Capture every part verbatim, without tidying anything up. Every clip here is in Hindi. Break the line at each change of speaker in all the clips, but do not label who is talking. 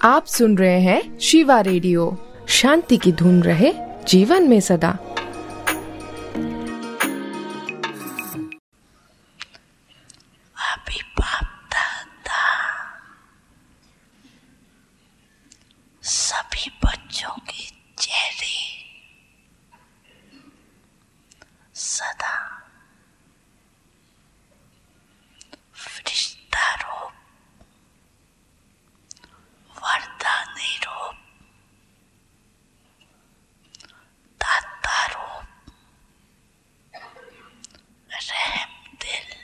आप सुन रहे हैं शिवा रेडियो। शांति की धुन रहे जीवन में सदा।
अभी बाप दादा सभी बच्चों के चेहरे सदा फरिश्ता रूप, वरदानी रूप, दाता रूप, रहम दिल,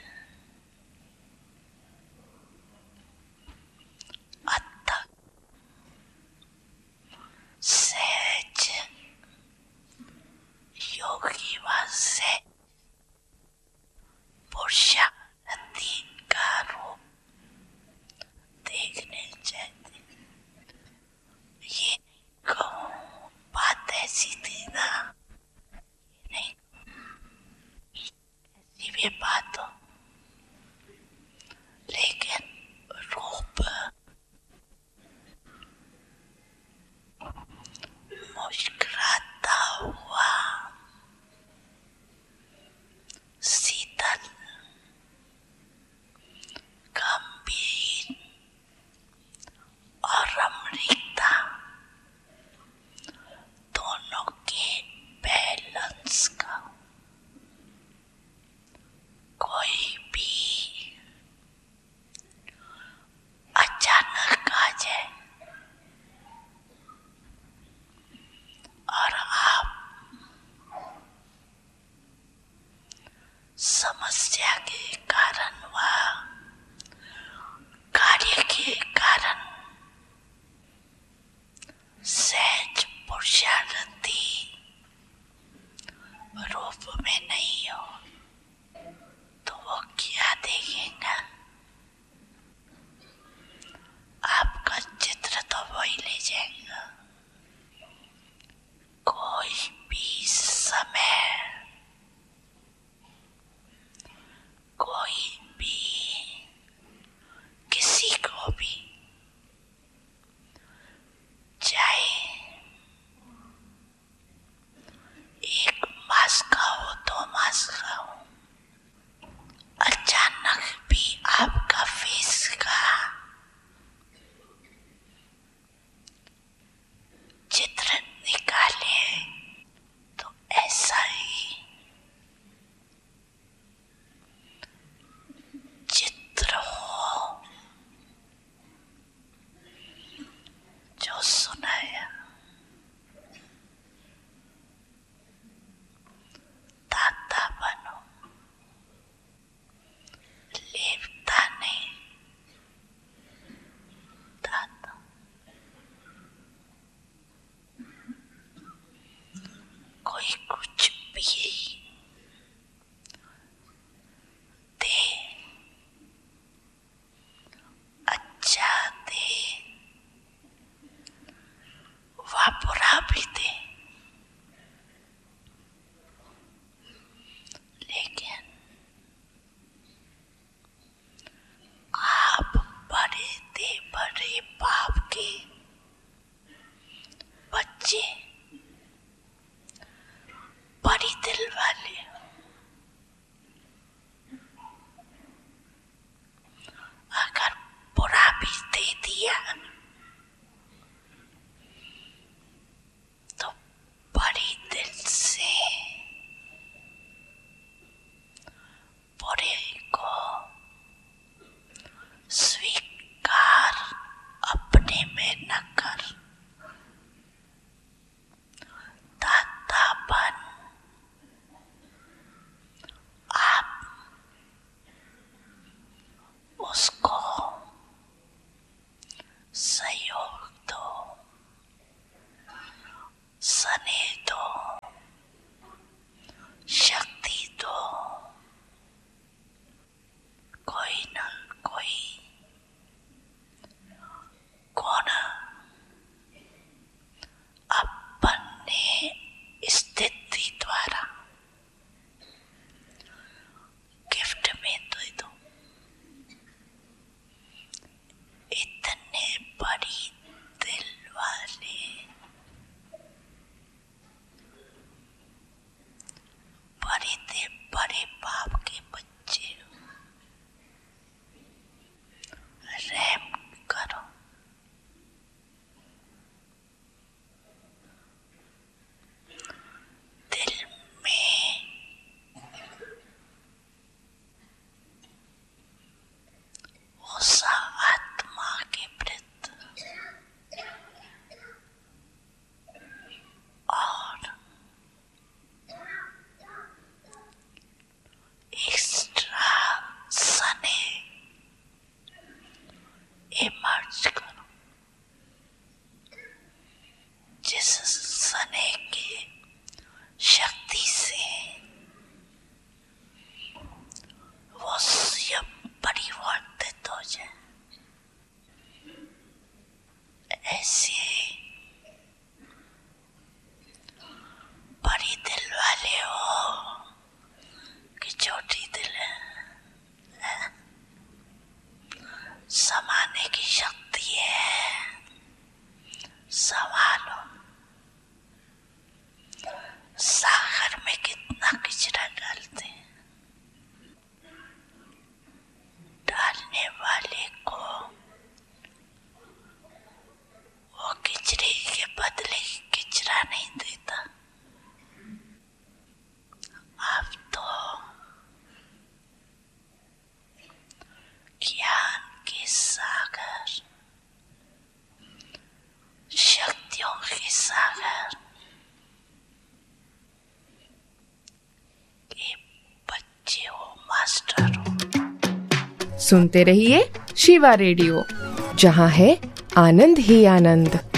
अत्तक, सहज, योगी व सहज, पुरुषार्थी का रूप देखने चाहिए। ये कहूँ बात ऐसी थी ना, नहीं ऐसी भी बात हो, लेकिन रूप मुस्कुराता हुआ, शीतल, गंभीर और रमणीकता दोनों के बैलेंस का कोई भी अचानक आ जाए और आप समस्या के कारण व कार्य के कारण सहज पुरुषार्थी रूप में नहीं हो तो वो क्या देखेगा? आपका चित्र तो वही ले जाएगा। कोई भी समय, कोई भी किसी को भी, चाहे एक मास का हो, दो मास का हो, अचानक भी आपका फेस का चित्र निकाले तो ऐसा ही चित्र हो जमाने की शक्ति है। संभालो। सागर में कितना कचरा डालते हैं, डालने वाले को वो कचरे के बदले कचरा नहीं देता। अब तो ज्ञान के सागर, शक्तियों के सागर के बच्चे हो, मास्टर हो।
सुनते रहिए शिवा रेडियो, जहां है आनंद ही आनंद।